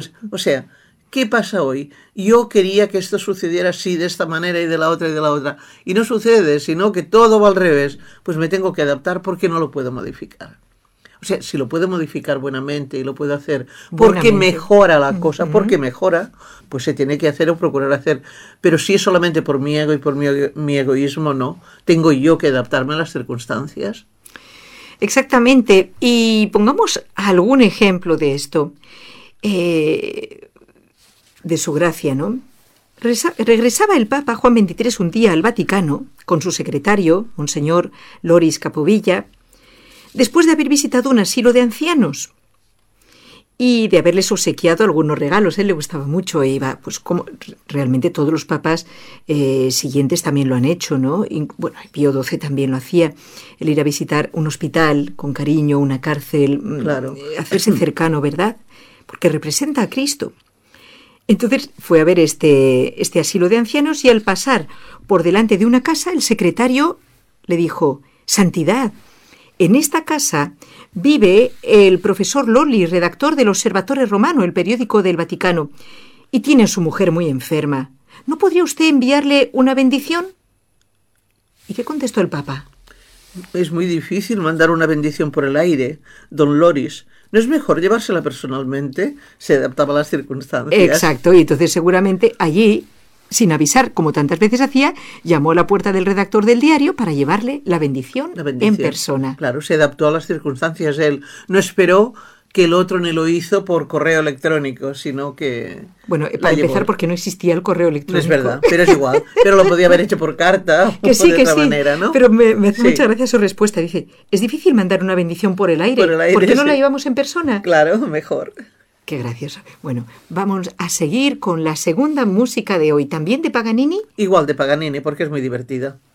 O sea, ¿qué pasa hoy? Yo quería que esto sucediera así, de esta manera y de la otra y de la otra. Y no sucede, sino que todo va al revés. Pues me tengo que adaptar porque no lo puedo modificar. O sea, si lo puedo modificar buenamente y lo puedo hacer porque mejora la cosa, porque mejora, pues se tiene que hacer o procurar hacer. Pero si es solamente por mi ego y por mi egoísmo, no. Tengo yo que adaptarme a las circunstancias. Exactamente. Y pongamos algún ejemplo de esto. De su gracia, ¿no? Regresaba el Papa Juan XXIII un día al Vaticano con su secretario, Monseñor Loris Capovilla, después de haber visitado un asilo de ancianos y de haberles obsequiado algunos regalos. A él le gustaba mucho e iba, pues como realmente todos los papas siguientes también lo han hecho, ¿no? Y, bueno, Pío XII también lo hacía, el ir a visitar un hospital con cariño, una cárcel, claro. Hacerse cercano, ¿verdad? Porque representa a Cristo. Entonces fue a ver este asilo de ancianos y al pasar por delante de una casa, el secretario le dijo: «Santidad, en esta casa vive el profesor Lolli, redactor del Osservatore Romano, el periódico del Vaticano, y tiene a su mujer muy enferma. ¿No podría usted enviarle una bendición?» ¿Y qué contestó el Papa? Es muy difícil mandar una bendición por el aire, don Loris. ¿No es mejor llevársela personalmente? Se adaptaba a las circunstancias. Exacto, y entonces seguramente allí, sin avisar, como tantas veces hacía, llamó a la puerta del redactor del diario para llevarle la bendición en persona. Claro, se adaptó a las circunstancias. Él no esperó que el otro ni lo hizo por correo electrónico, sino que... Bueno, para empezar, porque no existía el correo electrónico. No es verdad, pero es igual. Pero lo podía haber hecho por carta que sí, o de otra manera, ¿no? Pero me hace mucha gracia su respuesta. Dice, es difícil mandar una bendición por el aire. ¿Por qué no la llevamos en persona? Claro, mejor. Qué gracioso. Bueno, vamos a seguir con la segunda música de hoy. ¿También de Paganini? Igual de Paganini, porque es muy divertida.